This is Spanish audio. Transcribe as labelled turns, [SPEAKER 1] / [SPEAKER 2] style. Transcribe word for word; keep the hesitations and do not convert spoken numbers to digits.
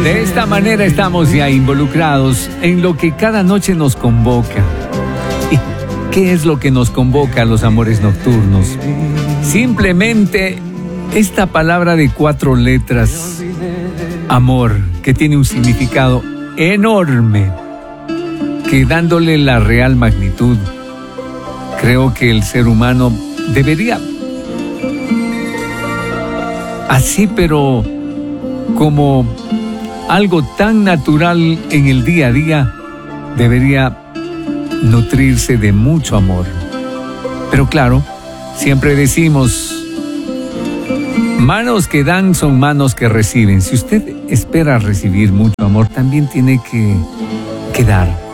[SPEAKER 1] De esta manera estamos ya involucrados en lo que cada noche nos convoca. ¿Y qué es lo que nos convoca a los amores nocturnos? Simplemente esta palabra de cuatro letras, amor, que tiene un significado enorme, que dándole la real magnitud, creo que el ser humano debería, así pero como algo tan natural en el día a día, debería nutrirse de mucho amor. Pero claro, siempre decimos, manos que dan son manos que reciben. Si usted espera recibir mucho amor, también tiene que, que dar.